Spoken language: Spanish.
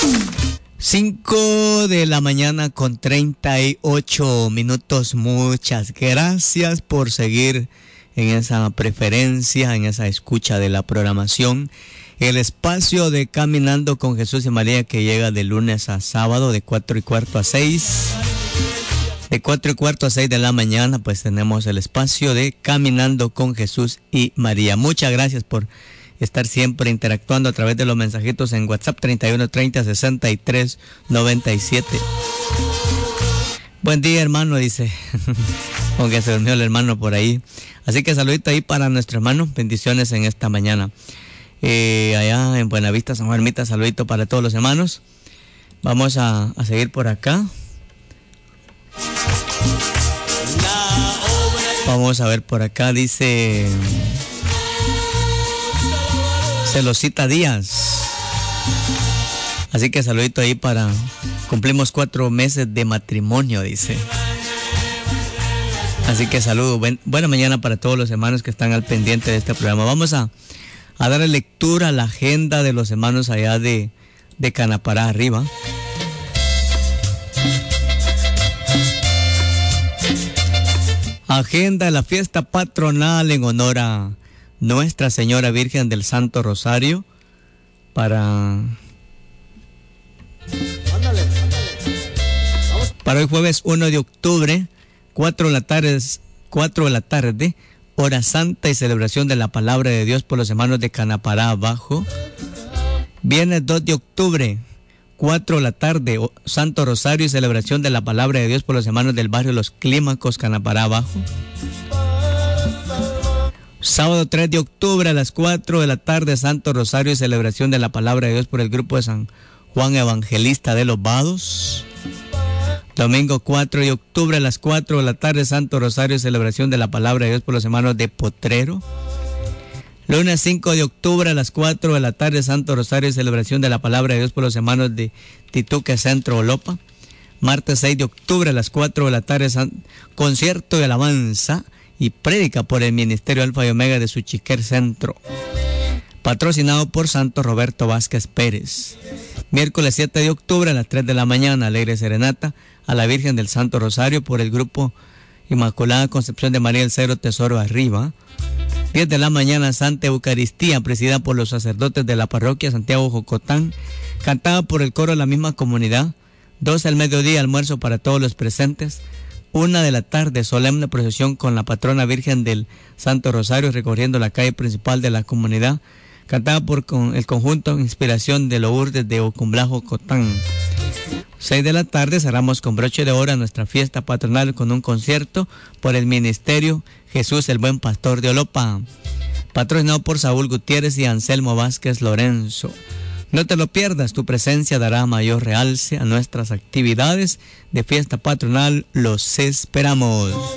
5 de la mañana con 38 minutos. Muchas gracias por seguir en esa preferencia, en esa escucha de la programación. El espacio de Caminando con Jesús y María, que llega de lunes a sábado de 4:15 a 6. De 4:15 a 6 de la mañana, pues tenemos el espacio de Caminando con Jesús y María. Muchas gracias por estar siempre interactuando a través de los mensajitos en WhatsApp 31 30 63 97. Buen día, hermano, dice. Aunque se durmió el hermano por ahí. Así que saludito ahí para nuestro hermano. Bendiciones en esta mañana. Allá en Buenavista, San Juan Ermita, saludito para todos los hermanos. Vamos a seguir por acá. Vamos a ver por acá, dice Celosita Díaz. Así que saludito ahí para... Cumplimos 4 meses de matrimonio, dice. Así que saludo. Buena mañana para todos los hermanos que están al pendiente de este programa. Vamos a darle lectura a la agenda de los hermanos allá de Canapará arriba. Agenda de la fiesta patronal en honor a Nuestra Señora Virgen del Santo Rosario para hoy jueves 1 de octubre, 4 de la tarde, hora santa y celebración de la palabra de Dios por los hermanos de Canapará abajo. Viernes 2 de octubre, 4 de la tarde, Santo Rosario y celebración de la palabra de Dios por los hermanos del barrio Los Clímacos, Canapará abajo. Sábado 3 de octubre a las 4 de la tarde, Santo Rosario y celebración de la palabra de Dios por el grupo de San Juan Evangelista de los Vados. Domingo 4 de octubre a las 4 de la tarde, Santo Rosario y celebración de la palabra de Dios por los hermanos de Potrero. Lunes 5 de octubre a las 4 de la tarde, Santo Rosario y celebración de la palabra de Dios por los hermanos de Tituque Centro Olopa. Martes 6 de octubre a las 4 de la tarde, concierto de alabanza y prédica por el Ministerio Alfa y Omega de Suchiquer Centro, patrocinado por Santo Roberto Vázquez Pérez. Miércoles 7 de octubre a las 3 de la mañana, alegre serenata a la Virgen del Santo Rosario por el grupo Inmaculada Concepción de María del Cero Tesoro Arriba. 10 de la mañana, Santa Eucaristía, presidida por los sacerdotes de la parroquia Santiago Jocotán, cantada por el coro de la misma comunidad. 12 al mediodía, almuerzo para todos los presentes. 1 de la tarde, solemne procesión con la patrona Virgen del Santo Rosario recorriendo la calle principal de la comunidad, cantada por el conjunto Inspiración de Lourdes de Ocumbla, Jocotán. 6 de la tarde, cerramos con broche de oro nuestra fiesta patronal con un concierto por el Ministerio Jesús el Buen Pastor de Olopa, patrocinado por Saúl Gutiérrez y Anselmo Vázquez Lorenzo. No te lo pierdas, tu presencia dará mayor realce a nuestras actividades de fiesta patronal. Los esperamos.